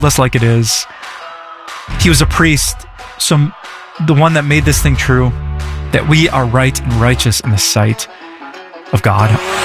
Less like it is. He was a priest, so the one that made this thing true, that we are right and righteous in the sight of God.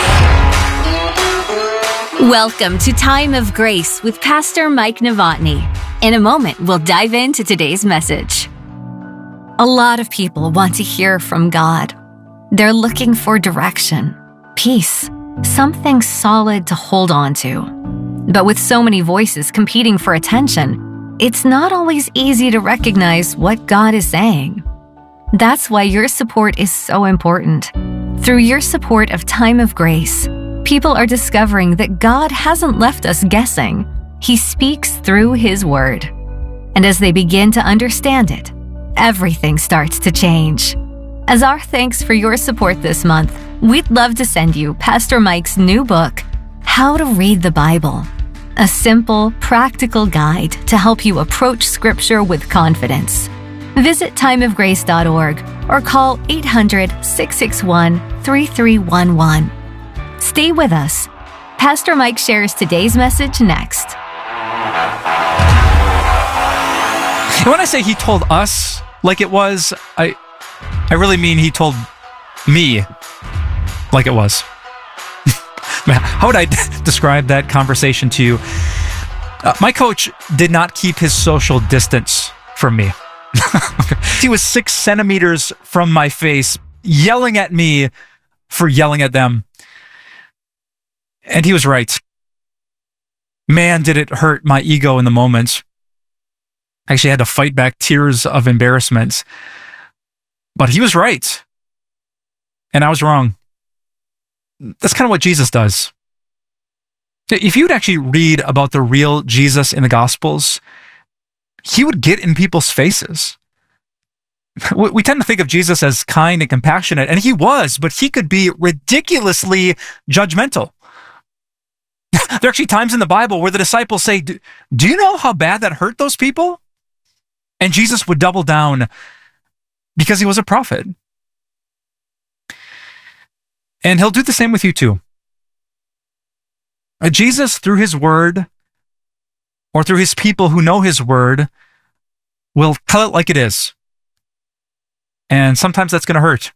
Welcome to Time of Grace with Pastor Mike Novotny. In a moment, we'll dive into today's message. A lot of people want to hear from God. They're looking for direction, peace, something solid to hold on to. But with so many voices competing for attention, it's not always easy to recognize what God is saying. That's why your support is so important. Through your support of Time of Grace, people are discovering that God hasn't left us guessing. He speaks through His Word. And as they begin to understand it, everything starts to change. As our thanks for your support this month, we'd love to send you Pastor Mike's new book, How to Read the Bible. A simple, practical guide to help you approach Scripture with confidence. Visit timeofgrace.org or call 800-661-3311. Stay with us. Pastor Mike shares today's message next. And when I say he told us like it was, I really mean he told me like it was. How would I describe that conversation to you? My coach did not keep his social distance from me. He was 6 centimeters from my face, yelling at me for yelling at them. And he was right. Man, did it hurt my ego in the moment. I actually had to fight back tears of embarrassment. But he was right. And I was wrong. That's kind of what Jesus does. If you'd actually read about the real Jesus in the Gospels, he would get in people's faces. We tend to think of Jesus as kind and compassionate, and he was, but he could be ridiculously judgmental. There are actually times in the Bible where the disciples say, do you know how bad that hurt those people? And Jesus would double down because he was a prophet. And he'll do the same with you too. Jesus, through his word, or through his people who know his word, will tell it like it is. And sometimes that's going to hurt.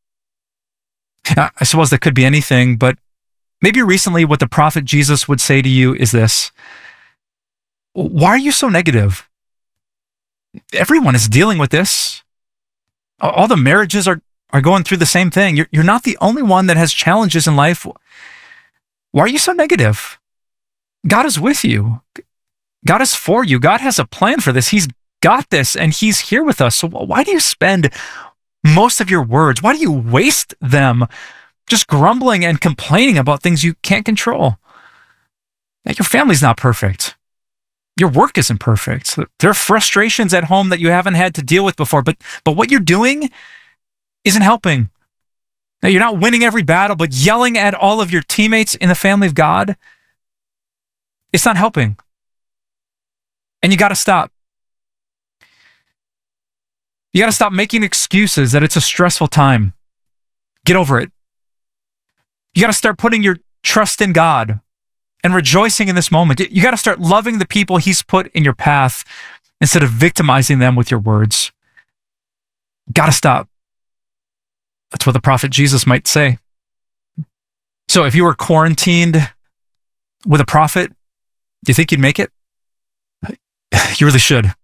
I suppose that could be anything, but maybe recently what the prophet Jesus would say to you is this: why are you so negative? Everyone is dealing with this. All the marriages are going through the same thing. You're not the only one that has challenges in life. Why are you so negative? God is with you. God is for you. God has a plan for this. He's got this, and he's here with us. So why do you spend most of your words? Why do you waste them just grumbling and complaining about things you can't control? Your family's not perfect. Your work isn't perfect. There are frustrations at home that you haven't had to deal with before, but what you're doing isn't helping. Now, you're not winning every battle, but yelling at all of your teammates in the family of God, it's not helping. And you got to stop. You got to stop making excuses that it's a stressful time. Get over it. You got to start putting your trust in God and rejoicing in this moment. You got to start loving the people he's put in your path instead of victimizing them with your words. Got to stop. That's what the prophet Jesus might say. So if you were quarantined with a prophet, do you think you'd make it? You really should.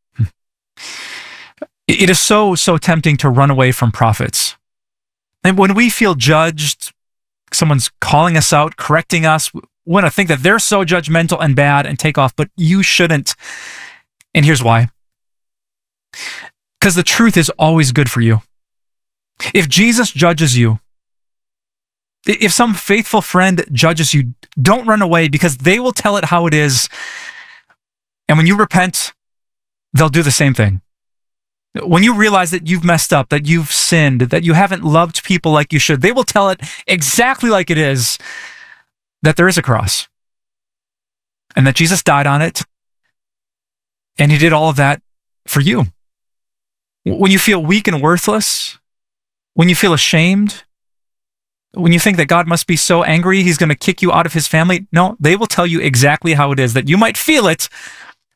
It is so tempting to run away from prophets. And when we feel judged, someone's calling us out, correcting us, we want to think that they're so judgmental and bad and take off, but you shouldn't. And here's why. Because the truth is always good for you. If Jesus judges you, if some faithful friend judges you, don't run away, because they will tell it how it is. And when you repent, they'll do the same thing. When you realize that you've messed up, that you've sinned, that you haven't loved people like you should, they will tell it exactly like it is, that there is a cross and that Jesus died on it, and he did all of that for you. When you feel weak and worthless, when you feel ashamed, when you think that God must be so angry he's going to kick you out of his family, no, they will tell you exactly how it is, that you might feel it,